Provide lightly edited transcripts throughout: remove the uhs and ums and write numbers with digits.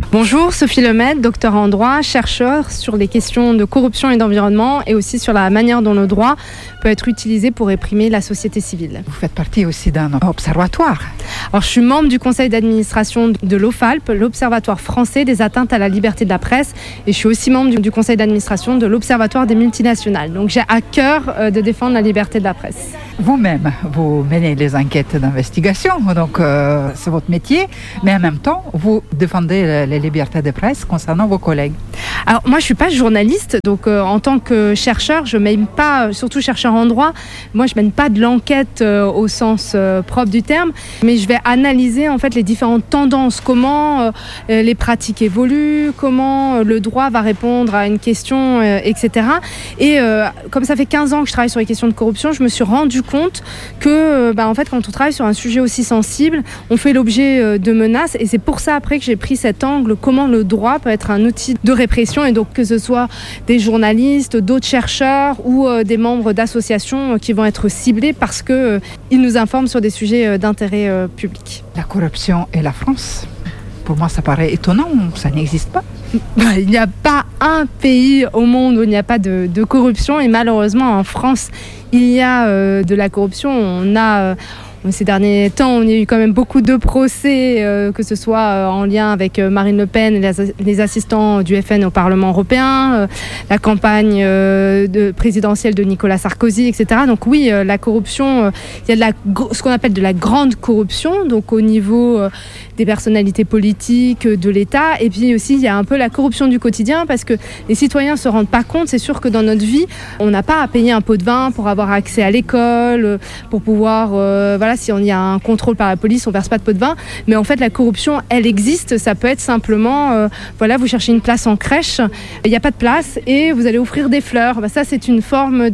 Bonjour, Sophie Lemaitre, docteur en droit, chercheur sur les questions de corruption et d'environnement et aussi sur la manière dont le droit peut être utilisé pour réprimer la société civile. Vous faites partie aussi d'un observatoire. Alors, je suis membre du conseil d'administration de l'OFALP, l'Observatoire français des atteintes à la liberté de la presse, et je suis aussi membre du conseil d'administration de l'Observatoire des multinationales. Donc j'ai à cœur de défendre la liberté de la presse. Vous-même, vous menez les enquêtes d'investigation, donc c'est votre métier, mais en même temps, vous défendez les libertés de presse concernant vos collègues. Alors moi, je suis pas journaliste, donc en tant que chercheur, je mène pas, surtout chercheur en droit, moi je mène pas de l'enquête au sens propre du terme, mais je vais analyser en fait les différentes tendances, comment les pratiques évoluent, comment le droit va répondre à une question, etc. Et comme ça fait 15 ans que je travaille sur les questions de corruption, je me suis rendu compte que en fait, quand on travaille sur un sujet aussi sensible, on fait l'objet de menaces, et c'est pour ça après que j'ai pris cet angle, comment le droit peut être un outil de répression, et donc que ce soit des journalistes, d'autres chercheurs ou des membres d'associations qui vont être ciblés parce qu'ils nous informent sur des sujets d'intérêt public. La corruption et la France, pour moi ça paraît étonnant, ça n'existe pas. Il n'y a pas un pays au monde où il n'y a pas de corruption, et malheureusement en France il y a de la corruption. Ces derniers temps, on a eu quand même beaucoup de procès, que ce soit en lien avec Marine Le Pen et les assistants du FN au Parlement européen, la campagne présidentielle de Nicolas Sarkozy, etc. Donc oui, la corruption, il y a ce qu'on appelle de la grande corruption, donc au niveau des personnalités politiques, de l'État, et puis aussi il y a un peu la corruption du quotidien, parce que les citoyens ne se rendent pas compte. C'est sûr que dans notre vie, on n'a pas à payer un pot de vin pour avoir accès à l'école, pour pouvoir... si on y a un contrôle par la police, on ne verse pas de pot de vin. Mais en fait, la corruption, elle existe. Ça peut être simplement, vous cherchez une place en crèche, il n'y a pas de place et vous allez offrir des fleurs. Ça, c'est une forme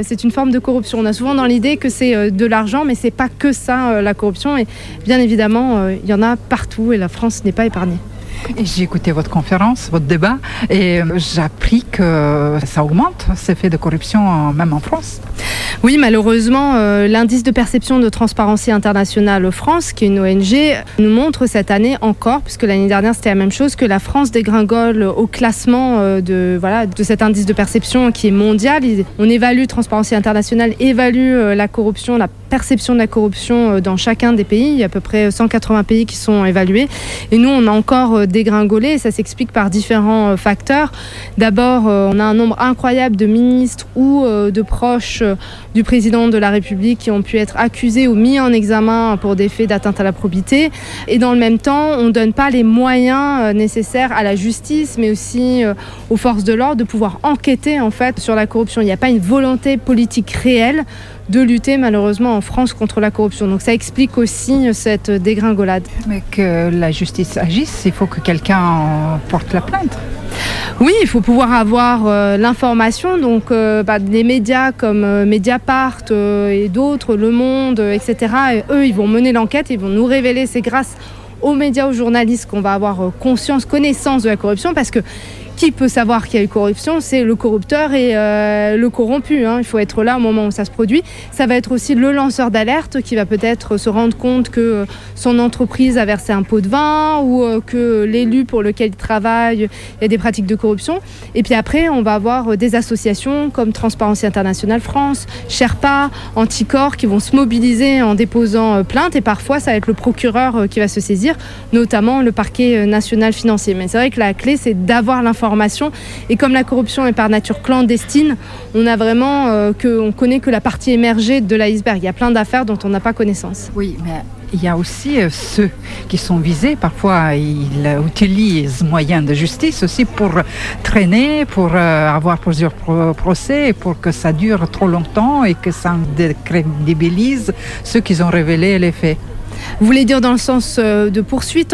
de corruption. On a souvent dans l'idée que c'est de l'argent, mais ce n'est pas que ça, la corruption. Et bien évidemment, il y en a partout et la France n'est pas épargnée. Et j'ai écouté votre conférence, votre débat, et j'ai appris que ça augmente, ces faits de corruption, même en France. Oui, malheureusement, l'indice de perception de Transparency International France, qui est une ONG, nous montre cette année encore, puisque l'année dernière c'était la même chose, que la France dégringole au classement de cet indice de perception qui est mondial. Transparency International évalue la corruption, la perception de la corruption dans chacun des pays. Il y a à peu près 180 pays qui sont évalués. Et nous, on a encore dégringolé, et ça s'explique par différents facteurs. D'abord, on a un nombre incroyable de ministres ou de proches du président de la République qui ont pu être accusés ou mis en examen pour des faits d'atteinte à la probité. Et dans le même temps, on ne donne pas les moyens nécessaires à la justice, mais aussi aux forces de l'ordre de pouvoir enquêter en fait sur la corruption. Il n'y a pas une volonté politique réelle de lutter malheureusement en France contre la corruption. Donc ça explique aussi cette dégringolade. Mais que la justice agisse, il faut que quelqu'un porte la plainte. Oui, il faut pouvoir avoir l'information. Donc les médias comme Mediapart et d'autres, Le Monde, etc., eux, ils vont mener l'enquête, ils vont nous révéler. C'est grâce aux médias, aux journalistes qu'on va avoir connaissance de la corruption, parce que qui peut savoir qu'il y a eu corruption? C'est le corrupteur et le corrompu. Il faut être là au moment où ça se produit. Ça va être aussi le lanceur d'alerte qui va peut-être se rendre compte que son entreprise a versé un pot de vin ou que l'élu pour lequel il travaille, il y a des pratiques de corruption. Et puis après, on va avoir des associations comme Transparency International France, Sherpa, Anticor qui vont se mobiliser en déposant plainte. Et parfois, ça va être le procureur qui va se saisir, notamment le parquet national financier. Mais c'est vrai que la clé, c'est d'avoir l'information. Et comme la corruption est par nature clandestine, on a vraiment on connaît que la partie émergée de l'iceberg. Il y a plein d'affaires dont on n'a pas connaissance. Oui, mais il y a aussi ceux qui sont visés. Parfois, ils utilisent moyens de justice aussi pour traîner, pour avoir plusieurs procès, pour que ça dure trop longtemps et que ça décrédibilise ceux qui ont révélé les faits. Vous voulez dire dans le sens de poursuivre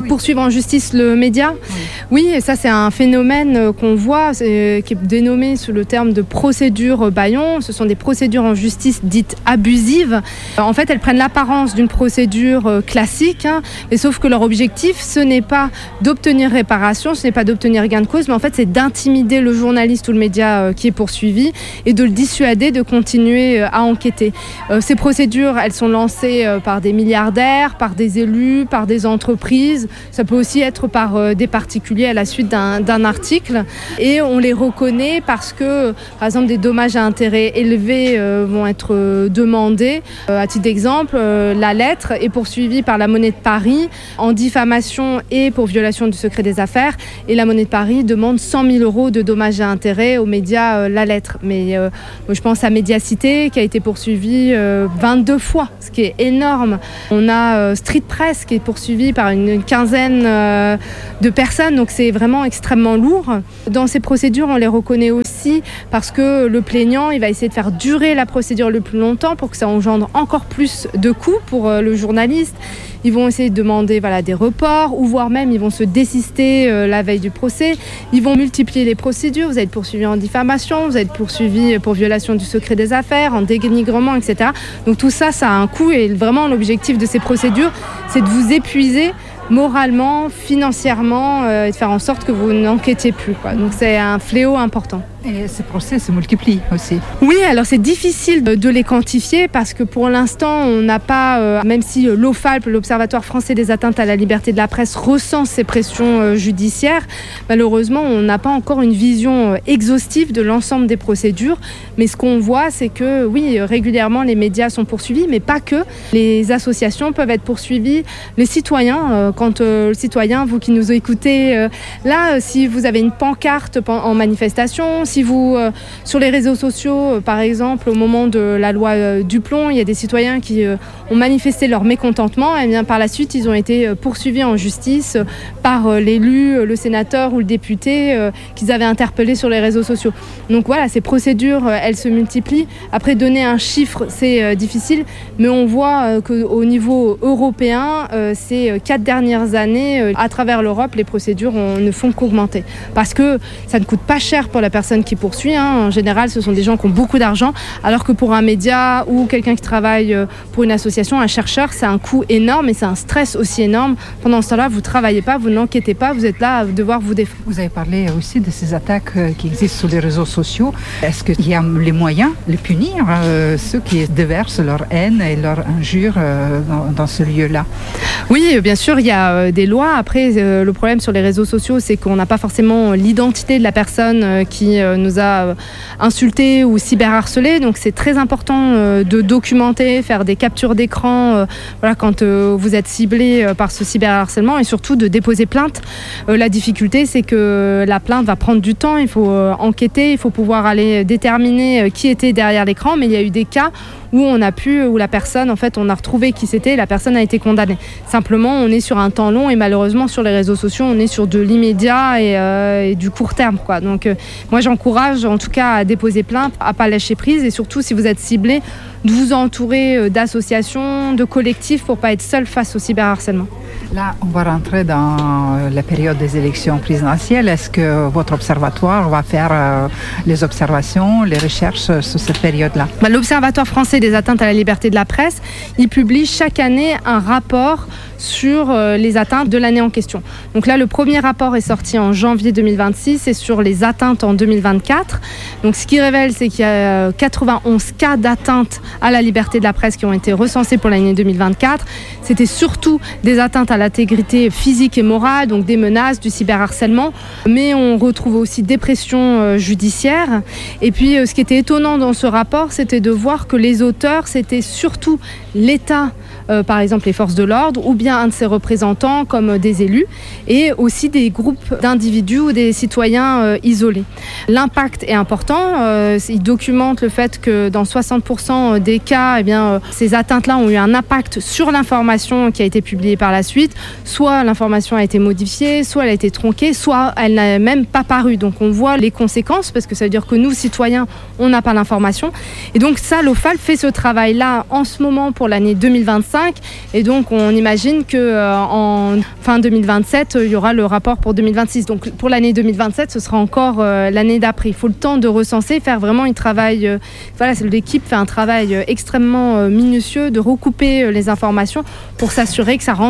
en justice le média? Oui, et ça c'est un phénomène qu'on voit, qui est dénommé sous le terme de procédure bâillon. Ce sont des procédures en justice dites abusives. En fait, elles prennent l'apparence d'une procédure classique, mais sauf que leur objectif, ce n'est pas d'obtenir réparation, ce n'est pas d'obtenir gain de cause, mais en fait c'est d'intimider le journaliste ou le média qui est poursuivi et de le dissuader de continuer à enquêter. Ces procédures, elles sont lancées par des milliardaires secondaires, par des élus, par des entreprises. Ça peut aussi être par des particuliers à la suite d'un article. Et on les reconnaît parce que, par exemple, des dommages à intérêt élevés vont être demandés. À titre d'exemple, la lettre est poursuivie par la Monnaie de Paris en diffamation et pour violation du secret des affaires. Et la Monnaie de Paris demande 100 000 € de dommages à intérêt aux médias La Lettre. Mais moi, je pense à Médiacité qui a été poursuivie 22 fois, ce qui est énorme. On a Street Press qui est poursuivie par une quinzaine de personnes, donc c'est vraiment extrêmement lourd. Dans ces procédures, on les reconnaît aussi parce que le plaignant, il va essayer de faire durer la procédure le plus longtemps pour que ça engendre encore plus de coûts pour le journaliste. Ils vont essayer de demander des reports ou voire même ils vont se désister la veille du procès. Ils vont multiplier les procédures. Vous allez être poursuivi en diffamation, vous allez être poursuivi pour violation du secret des affaires, en dénigrement, etc. Donc tout ça, ça a un coût et vraiment l'objectif de ces procédures, c'est de vous épuiser moralement, financièrement et de faire en sorte que vous n'enquêtiez plus, quoi. Donc c'est un fléau important. Et ces procès se multiplient aussi. Oui, alors c'est difficile de les quantifier parce que pour l'instant, on n'a pas, même si l'OFALP, l'Observatoire français des atteintes à la liberté de la presse, recense ces pressions judiciaires, malheureusement, on n'a pas encore une vision exhaustive de l'ensemble des procédures. Mais ce qu'on voit, c'est que oui, régulièrement, les médias sont poursuivis, mais pas que. Les associations peuvent être poursuivies, les citoyens, quand le citoyen, vous qui nous écoutez, là, si vous avez une pancarte en manifestation, si vous, sur les réseaux sociaux, par exemple, au moment de la loi Duplon, il y a des citoyens qui ont manifesté leur mécontentement, et bien par la suite, ils ont été poursuivis en justice par l'élu, le sénateur ou le député qu'ils avaient interpellé sur les réseaux sociaux. Donc voilà, ces procédures, elles se multiplient. Après, donner un chiffre, c'est difficile, mais on voit qu'au niveau européen, ces 4 dernières années, à travers l'Europe, les procédures ne font qu'augmenter. Parce que ça ne coûte pas cher pour la personne qui poursuit. En général, ce sont des gens qui ont beaucoup d'argent, alors que pour un média ou quelqu'un qui travaille pour une association, un chercheur, c'est un coût énorme et c'est un stress aussi énorme. Pendant ce temps-là, vous ne travaillez pas, vous n'enquêtez pas, vous êtes là à devoir vous défendre. Vous avez parlé aussi de ces attaques qui existent sur les réseaux sociaux. Est-ce qu'il y a les moyens de punir ceux qui déversent leur haine et leur injure dans ce lieu-là? Oui, bien sûr, il y a des lois. Après, le problème sur les réseaux sociaux, c'est qu'on n'a pas forcément l'identité de la personne qui nous a insultés ou cyberharcelés. Donc c'est très important de documenter, faire des captures d'écran quand vous êtes ciblé par ce cyberharcèlement et surtout de déposer plainte. La difficulté, c'est que la plainte va prendre du temps. Il faut enquêter, il faut pouvoir aller déterminer qui était derrière l'écran. Mais il y a eu des cas où la personne, en fait, on a retrouvé qui c'était, la personne a été condamnée. Simplement, on est sur un temps long et malheureusement, sur les réseaux sociaux, on est sur de l'immédiat et du court terme, quoi. Donc, moi, j'encourage, en tout cas, à déposer plainte, à pas lâcher prise et surtout, si vous êtes ciblé, de vous entourer d'associations, de collectifs pour pas être seul face au cyberharcèlement. Là, on va rentrer dans la période des élections présidentielles. Est-ce que votre observatoire va faire les observations, les recherches sur cette période-là? L'Observatoire français des atteintes à la liberté de la presse, il publie chaque année un rapport sur les atteintes de l'année en question. Donc là, le premier rapport est sorti en janvier 2026 et sur les atteintes en 2024. Donc ce qui révèle, c'est qu'il y a 91 cas d'atteintes à la liberté de la presse qui ont été recensés pour l'année 2024. C'était surtout des atteintes à l'intégrité physique et morale, donc des menaces, du cyberharcèlement, mais on retrouve aussi des pressions judiciaires. Et puis ce qui était étonnant dans ce rapport, c'était de voir que les auteurs, c'était surtout l'État, par exemple les forces de l'ordre, ou bien un de ses représentants comme des élus, et aussi des groupes d'individus ou des citoyens isolés. L'impact est important, il documente le fait que dans 60% des cas, ces atteintes-là ont eu un impact sur l'information qui a été publiée par la suite. Soit l'information a été modifiée, soit elle a été tronquée, soit elle n'a même pas paru. Donc on voit les conséquences, parce que ça veut dire que nous, citoyens, on n'a pas l'information. Et donc ça, l'OFALP fait ce travail-là en ce moment pour l'année 2025. Et donc on imagine qu'en fin 2027, il y aura le rapport pour 2026. Donc pour l'année 2027, ce sera encore l'année d'après. Il faut le temps de recenser, faire vraiment un travail... l'équipe fait un travail extrêmement minutieux de recouper les informations pour s'assurer que ça rentre bien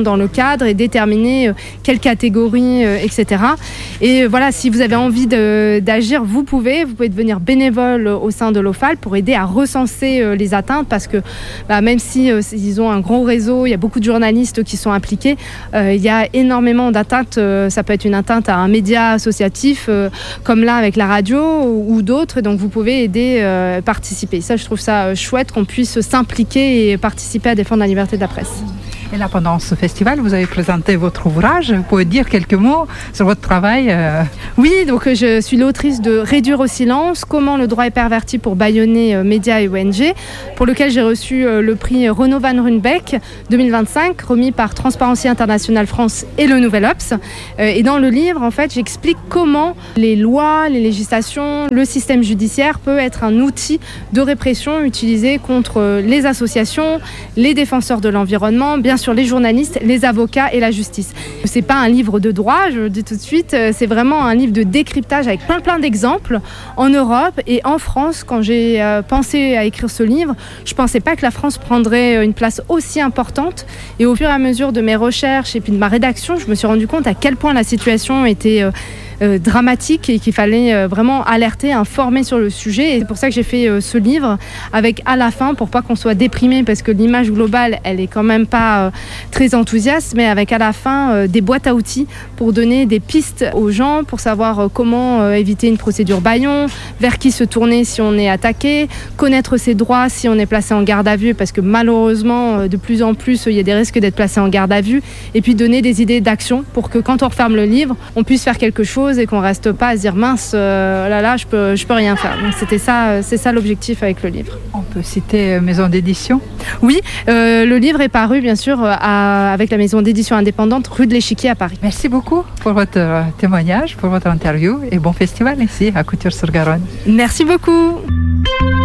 dans le cadre et déterminer quelle catégorie, etc. Et voilà, si vous avez envie d'agir, vous pouvez devenir bénévole au sein de l'OFAL pour aider à recenser les atteintes, parce que même si ils ont un gros réseau, il y a beaucoup de journalistes qui sont impliqués, il y a énormément d'atteintes. Ça peut être une atteinte à un média associatif, comme là avec la radio ou d'autres, donc vous pouvez aider, participer. Ça, je trouve ça chouette qu'on puisse s'impliquer et participer à défendre la liberté de la presse. Et là, pendant ce festival, vous avez présenté votre ouvrage. Vous pouvez dire quelques mots sur votre travail? Oui, donc je suis l'autrice de Réduire au silence, comment le droit est perverti pour bâillonner médias et ONG, pour lequel j'ai reçu le prix Renaud Van Runebeck 2025, remis par Transparency International France et le Nouvel Obs. Et dans le livre, en fait, j'explique comment les lois, les législations, le système judiciaire peut être un outil de répression utilisé contre les associations, les défenseurs de l'environnement, bien sûr les journalistes, les avocats et la justice. C'est pas un livre de droit, je le dis tout de suite, c'est vraiment un livre de décryptage avec plein d'exemples en Europe et en France. Quand j'ai pensé à écrire ce livre, je pensais pas que la France prendrait une place aussi importante, et au fur et à mesure de mes recherches et puis de ma rédaction, je me suis rendu compte à quel point la situation était dramatique et qu'il fallait vraiment alerter, informer sur le sujet. Et c'est pour ça que j'ai fait ce livre, avec à la fin, pour pas qu'on soit déprimé, parce que l'image globale elle est quand même pas très enthousiaste, mais avec à la fin des boîtes à outils pour donner des pistes aux gens pour savoir comment éviter une procédure bâillon, vers qui se tourner si on est attaqué, connaître ses droits si on est placé en garde à vue, parce que malheureusement de plus en plus il y a des risques d'être placé en garde à vue, et puis donner des idées d'action pour que quand on referme le livre on puisse faire quelque chose et qu'on reste pas à se dire mince, là je peux rien faire. Donc c'était ça, c'est ça l'objectif avec le livre. On peut citer maison d'édition? Oui, le livre est paru bien sûr avec la maison d'édition indépendante rue de l'Échiquier à Paris. Merci beaucoup pour votre témoignage, pour votre interview, et bon festival ici à Couture-sur-Garonne. Merci beaucoup.